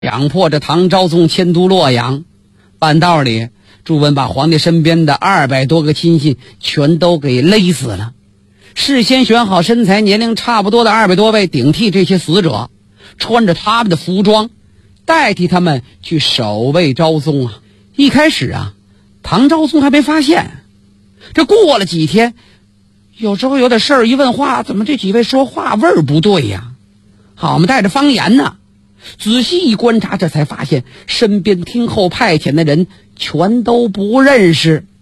强迫着唐昭宗迁都洛阳。半道里，朱温把皇帝身边的200多个亲信全都给勒死了。事先选好身材年龄差不多的200多位顶替这些死者，穿着他们的服装，代替他们去守卫昭宗啊。一开始啊，唐昭宗还没发现，这过了几天，有时候有点事儿，一问话，怎么这几位说话味儿不对呀？好嘛，带着方言呢。仔细一观察，这才发现身边听候派遣的人全都不认识。